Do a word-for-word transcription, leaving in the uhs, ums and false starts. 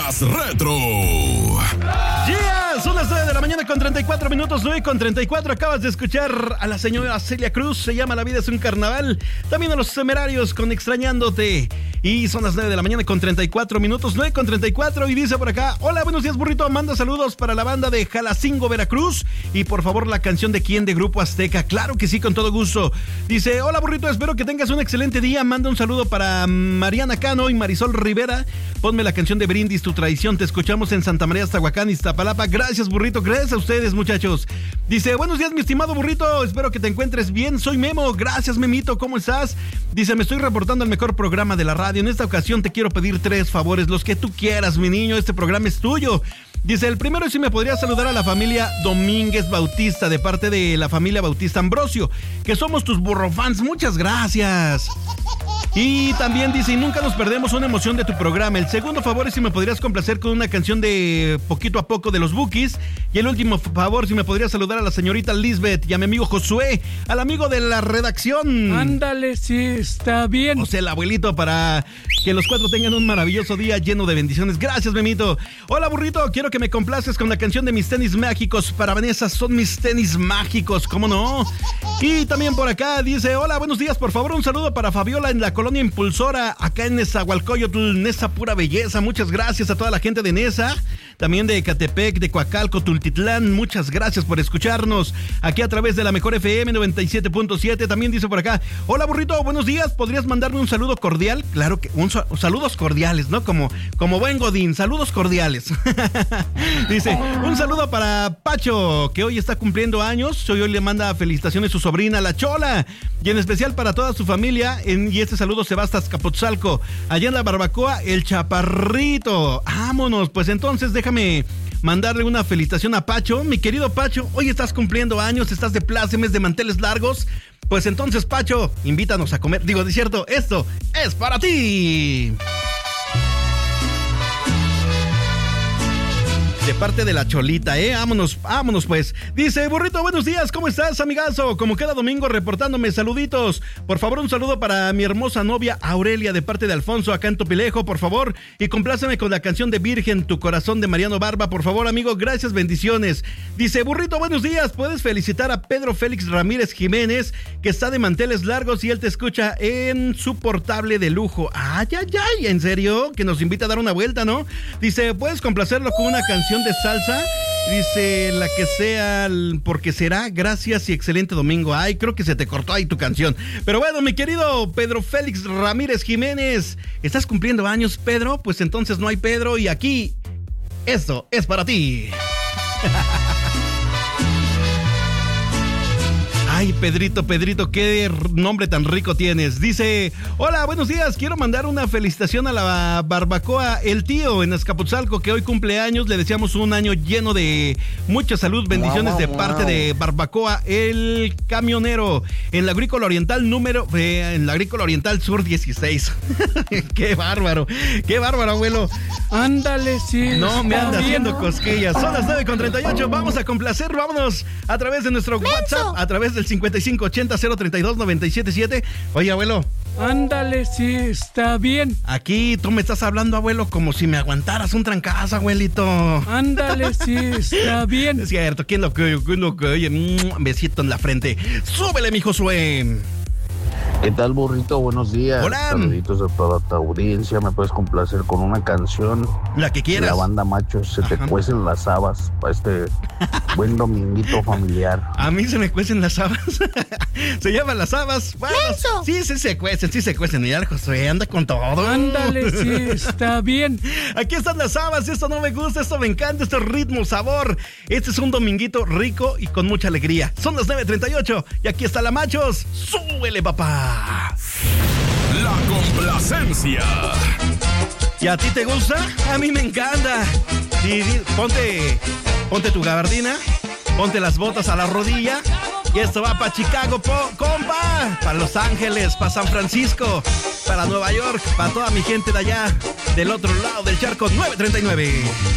Podcast Retro. Yeah, son las nueve de la mañana con treinta y cuatro minutos, nueve con treinta y cuatro. Acabas de escuchar a la señora Celia Cruz, se llama La vida es un carnaval. También a los Temerarios con Extrañándote. Y son las nueve de la mañana con treinta y cuatro minutos, nueve con treinta y cuatro. Y dice por acá: hola, buenos días, burrito. Manda saludos para la banda de Jalacingo, Veracruz. Y por favor, la canción de quién de Grupo Azteca. Claro que sí, con todo gusto. Dice: hola, burrito, espero que tengas un excelente día. Manda un saludo para Mariana Cano y Marisol Rivera. Ponme la canción de Brindis, Tu Tradición. Te escuchamos en Santa María, Iztahuacán, Iztapalapa. Gracias, burrito. Gracias a ustedes, muchachos. Dice: buenos días, mi estimado burrito. Espero que te encuentres bien. Soy Memo. Gracias, Memito. ¿Cómo estás? Dice: me estoy reportando al mejor programa de la radio. En esta ocasión te quiero pedir tres favores, los que tú quieras, mi niño. Este programa es tuyo. Dice: el primero es si me podrías saludar a la familia Domínguez Bautista, de parte de la familia Bautista Ambrosio, que somos tus burrofans. Muchas gracias. Y también dice: y nunca nos perdemos una emoción de tu programa. El segundo favor es si me podrías complacer con una canción de Poquito a Poco de los Bukis. Y el último favor, si me podrías saludar a la señorita Lisbeth y a mi amigo Josué, al amigo de la redacción. Ándale, sí, está bien. O sea, el abuelito, para que los cuatro tengan un maravilloso día lleno de bendiciones. Gracias, Memito. Hola, burrito, quiero que me complaces con la canción de Mis Tenis Mágicos. Para Vanessa, son mis tenis mágicos, ¿cómo no? Y también por acá dice: hola, buenos días, por favor, un saludo para Fabiola en la colonia Impulsora, acá en Nezahualcóyotl, Nesa pura belleza. Muchas gracias a toda la gente de Nesa, también de Ecatepec, de Coacalco, Tultitlán. Muchas gracias por escucharnos aquí a través de la mejor F M noventa y siete punto siete. También dice por acá: hola, burrito, buenos días, ¿podrías mandarme un saludo cordial? Claro que, un saludos cordiales, ¿no? Como, como buen Godín, saludos cordiales. Dice: un saludo para Pacho, que hoy está cumpliendo años. Hoy, hoy le manda felicitaciones su sobrina, la Chola, y en especial para toda su familia. En, y este saludo se va hasta Azcapotzalco, allá en la barbacoa, el Chaparrito. Vámonos, pues entonces déjame mandarle una felicitación a Pacho. Mi querido Pacho, hoy estás cumpliendo años, estás de plácemes, de manteles largos. Pues entonces, Pacho, invítanos a comer. Digo, de cierto, esto es para ti. De parte de la Cholita, ¿eh? Vámonos, vámonos pues. Dice: burrito, buenos días, ¿cómo estás, amigazo? Como cada domingo reportándome, saluditos. Por favor, un saludo para mi hermosa novia Aurelia, de parte de Alfonso, acá en Topilejo, por favor. Y compláceme con la canción de Virgen, Tu Corazón, de Mariano Barba, por favor, amigo. Gracias, bendiciones. Dice: burrito, buenos días, puedes felicitar a Pedro Félix Ramírez Jiménez, que está de manteles largos y él te escucha en su portable de lujo. Ay, ay, ay, ¿en serio? Que nos invita a dar una vuelta, ¿no? Dice: puedes complacerlo con una canción de salsa. Dice: la que sea, porque será. Gracias y excelente domingo. Ay, creo que se te cortó ahí tu canción. Pero bueno, mi querido Pedro Félix Ramírez Jiménez, ¿estás cumpliendo años, Pedro? Pues entonces no hay Pedro, y aquí esto es para ti. Ay, Pedrito, Pedrito, qué nombre tan rico tienes. Dice: hola, buenos días, quiero mandar una felicitación a la barbacoa El Tío en Azcapotzalco, que hoy cumple años. Le deseamos un año lleno de mucha salud, bendiciones, wow, de wow, parte wow. de Barbacoa El Camionero, en la Agrícola Oriental número, eh, en la Agrícola Oriental Sur dieciséis. Qué bárbaro, qué bárbaro, abuelo. Ándale, sí. No me anda haciendo cosquillas. Son las nueve con treinta y ocho, vamos a complacer, vámonos a través de nuestro Menso. WhatsApp, a través del cincuenta y cinco ochenta cero treinta y dos noventa y siete siete. Oye, abuelo. Ándale, sí, está bien. Aquí tú me estás hablando, abuelo, como si me aguantaras un trancazo, abuelito. Ándale, sí, está bien. Es cierto, ¿quién lo que quién lo que oye? Un besito en la frente. Súbele, mi Josué. ¿Qué tal, burrito? Buenos días. Hola. Saluditos a toda tu audiencia. ¿Me puedes complacer con una canción? La que quieras. La banda Machos, Se Te Ajá. Cuecen las Habas, para este buen dominguito familiar. A mí se me cuecen las habas. Se llaman las habas. Bueno, sí, sí se cuecen, sí se cuecen. Y el Josué anda con todo. Ándale, sí, está bien. Aquí están las habas. Esto no me gusta, esto me encanta, esto es ritmo, sabor. Este es un dominguito rico y con mucha alegría. Son las nueve treinta y ocho y aquí está la Machos. ¡Súbele, papá! La complacencia. ¿Y a ti te gusta? A mí me encanta. Y, y ponte, ponte tu gabardina, ponte las botas a la rodilla. Y esto va para Chicago, po, compa, para Los Ángeles, para San Francisco, para Nueva York, para toda mi gente de allá, del otro lado del charco. Nueve treinta y nueve.